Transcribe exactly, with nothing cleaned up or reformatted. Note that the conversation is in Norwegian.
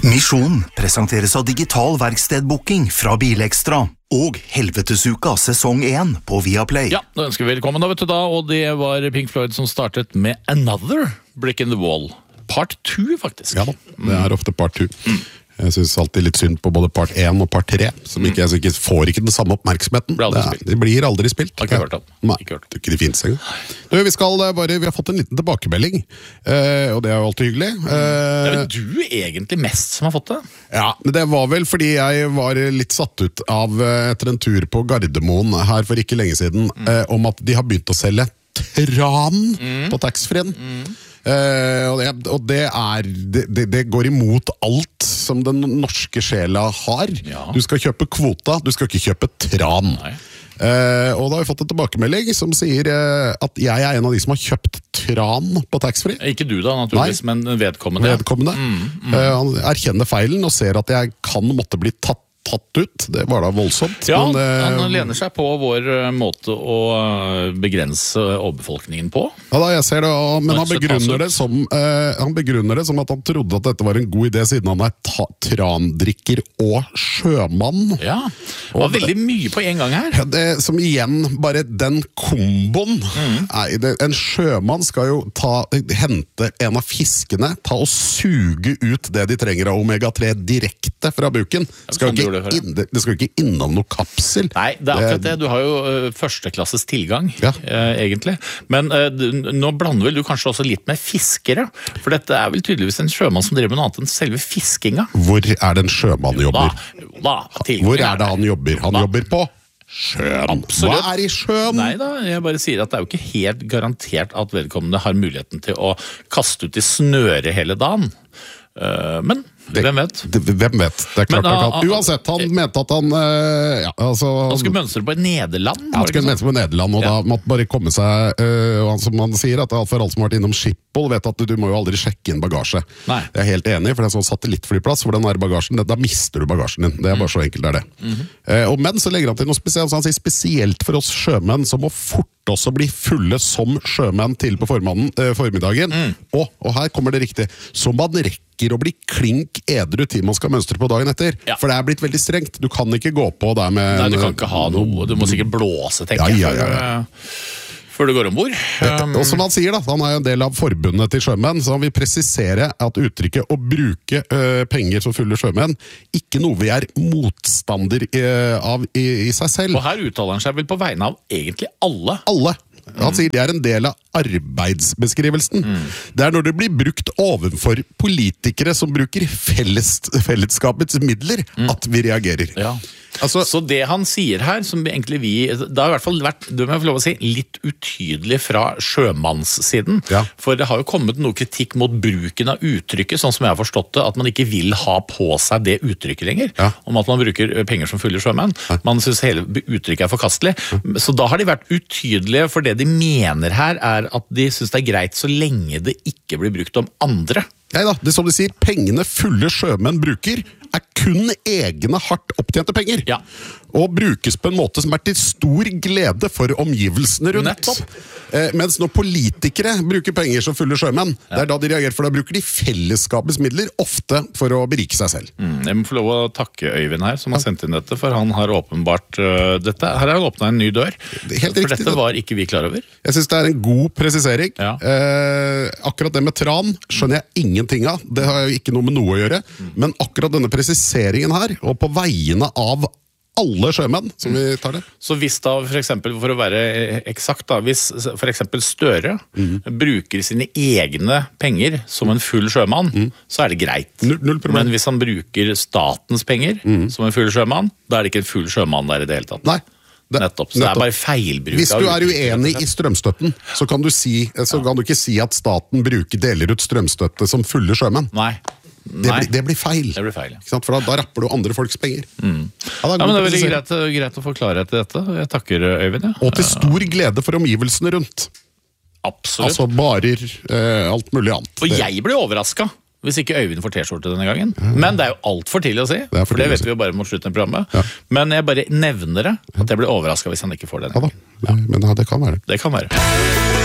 Misjon presenteres av digital verkstedbooking fra Bilekstra og Helvetesuka sesong én på Viaplay. Ja, da ønsker vi velkommen da, vet du da, og det var Pink Floyd som startet med Another Brick in the Wall. Part to, faktisk. Ja da, det er ofte part to. Mm. Jeg synes alltid litt synd på både part én og part tre, som ikke, altså ikke får ikke den samme oppmerksomheten. Blir aldri det, spilt. det blir aldri spilt. Har ikke hørt om. Nei, ikke hørt. Det er ikke de finnes engang. Du, vi, skal bare, vi har fått en liten tilbakemelding, eh, og det er jo alltid hyggelig. Eh, det er vel du egentlig mest som har fått det? Ja, men det var vel fordi jeg var litt satt ut av etter en tur på Gardermoen her for ikke lenge siden, mm. eh, om at de har begynt å selge tran mm. på taxfree-en. Mm. Uh, og, det, og det er det, det, det går imot alt som den norske sjela har. Ja. Du skal kjøpe kvota, du skal ikke kjøpe tran. Uh, og da har vi fått en tilbakemelding som sier uh, at jeg er en av de som har kjøpt tran på taxfree. Ikke du da, naturligvis, Nei. men vedkommende. vedkommende. Mm, mm. Uh, Han erkjenner feilen og ser at jeg kan måtte bli tatt tatt ut, det var da voldsomt. Ja, men, eh, han lener seg på vår måte å begrense overbefolkningen på. Ja da, jeg ser det, men han begrunner det, som, eh, han begrunner det som at han trodde at dette var en god idé, siden han er ta- trandrikker og sjømann. Ja, det var veldig mye på en gang her. Ja, det, som igjen, bare den komboen. Mm. Nei, det, en sjømann skal jo ta, hente en av fiskene, ta og suge ut det de trenger av omega tre direkte fra buken. Skal ikke Det, inn, det skal jo ikke innom noe kapsel. Nei, det er akkurat det. Du har jo uh, førsteklasses tilgang, ja. uh, egentlig. Men uh, du, nå blander vel du kanskje også litt med fiskere. For dette er vel tydeligvis en sjømann som driver med noe annet enn selve fiskinga. Hvor er det en sjømann jobber? Da, da, Hvor er det han jobber? Han da. jobber på sjøen. Absolutt. Hva er i sjøen? Nei da, jeg bare sier at det er jo ikke helt garantert at vedkommende har muligheten til å kaste ut i snøre hele dagen. Uh, men det, hvem vet? Det, hvem vet? Det er klart Men, uh, han, Uansett, han uh, mente at han uh, ja, altså, Han skulle mønstre på Nederland? Ja, han skulle mønstre på Nederland, og ja. da måtte bare komme seg uh, og han, som han sier, at for alle som har vært innom Schiphol, vet at du, du må jo aldri sjekke inn bagasje. Nei. Jeg er helt enig, for det er sånn satellittflyplass, for den der bagasjen, da mister du bagasjen din. Det er bare så enkelt er det. Mm-hmm. uh, og Men så legger han til noe spesielt, så han sier spesielt for oss sjømenn som må fort også bli fulle som sjømenn til på uh, formiddagen. Mm. Og, og her kommer det riktig, så man rekker å bli klink edru til man skal mønstre på dagen etter. Ja. For det er blitt veldig strengt. Du kan ikke gå på der med... Nei, du kan ikke ha noe. Du må sikkert blåse, tenker jeg. Ja, ja, ja, ja. Før du går ombord. Um, og som han sier da, han er jo en del av forbundet til sjømenn, så han vil presisere at uttrykket å bruke uh, penger som fulle sjømenn, ikke noe vi er motstander uh, av i, i seg selv. Og her uttaler han seg vel på vegne av egentlig alle. Alle. Han sier det er en del av arbeidsbeskrivelsen. Mm. Det er når det blir brukt overfor politikere som bruker felles, fellesskapets midler, mm. at vi reagerer. Ja. Altså, så det han sier her, som egentlig vi, det har i hvert fall vært, du må få lov å si, litt utydelig fra sjømannssiden. Ja. For det har jo kommet noe kritikk mot bruken av uttrykket, sånn som jeg har forstått det, at man ikke vil ha på seg det uttrykket lenger, ja. om at man bruker penger som fulle sjømenn. Ja. Man synes hele uttrykket er forkastelig. Ja. Så da har de vært utydelige, for det de mener her er at de synes det er greit så lenge det ikke blir brukt om andre. Nei da, det som de sier, pengene fulle sjømenn bruker er kun egne hardt opptjente penger. Ja. Og brukes på en måte som er til stor glede for omgivelsene rundt. Nettopp. Eh, mens når politikere bruker penger som fulle sjømenn, ja. det er da de reagerer, for da bruker de fellesskapets midler ofte for å berike seg selv. Mm, jeg må få lov å takke Øyvind her, som har sendt inn dette, for han har åpenbart uh, dette. Her har han åpnet en ny dør. Helt for riktig, dette var ikke vi klar over. Jeg synes det er en god presisering. Ja. Eh, akkurat det med tran skjønner jeg ingenting av. Det har jo ikke noe med noe å gjøre. Mm. Men akkurat denne presiseringen her, og på vegne av alle sjømenn, som vi tar det. Så hvis da, for eksempel, for å være eksakt da, hvis for eksempel Støre mm. bruker sine egne penger som en full sjømann, mm. så er det greit. Null, null problem. Men hvis han bruker statens penger mm. som en full sjømann, da er det ikke en full sjømann der i det hele tatt. Nei. Det, nettopp, så nettopp. Det er bare feilbruk. Hvis du er uenig i strømstøtten, så kan du, si, så kan du ikke si at staten bruker, deler ut strømstøtte som fulle sjømenn. Nei. Det blir, det blir feil. Det blir feil, ja. For da, da rapper du andre folks penger. Mm. Ja, det er, ja, men det er veldig greit, greit å få klarhet i dette. Jeg takker Øyvind. Ja. Og til stor glede for omgivelsene rundt. Absolutt. Altså barer, eh, alt mulig annet. Og jeg ble overrasket hvis ikke Øyvind får t-skjorte denne gangen. Ja. Men det er jo alt for tidlig å si, det for det vet vi jo bare mot slutten av programmet. Ja. Men jeg bare nevner det, at jeg blir overrasket hvis han ikke får det. Ja da, ja, men ja, det kan være. Det kan være.